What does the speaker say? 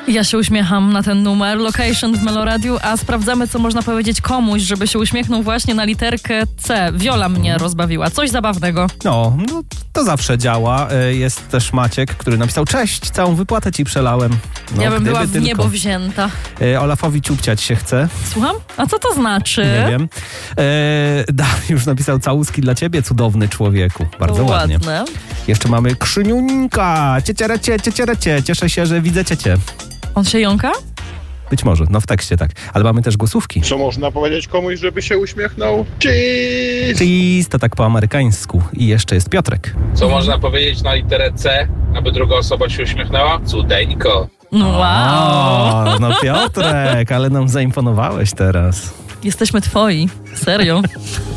Ja się uśmiecham na ten numer Location w Meloradiu, a sprawdzamy, co można powiedzieć komuś, żeby się uśmiechnął właśnie na literkę C. Wiola mnie rozbawiła. Coś zabawnego. No to zawsze działa. Jest też Maciek, który napisał: cześć, całą wypłatę ci przelałem. No, ja bym była w tylko. niebo wzięta. Olafowi ciupciać się chce. Słucham? A co to znaczy? Nie wiem. Już napisał: całuski dla ciebie, cudowny człowieku. Bardzo ładnie. Jeszcze mamy Krzyniuńka. Ciecierecie. Cieszę się, że widzę cię. On się jąka? Być może, no w tekście tak. Ale mamy też głosówki. Co można powiedzieć komuś, żeby się uśmiechnął? Cheese! Cheese, to tak po amerykańsku. I jeszcze jest Piotrek. Co można powiedzieć na literę C, aby druga osoba się uśmiechnęła? Cudeńko. Wow. No Piotrek, ale nam zaimponowałeś teraz. Jesteśmy twoi. Serio.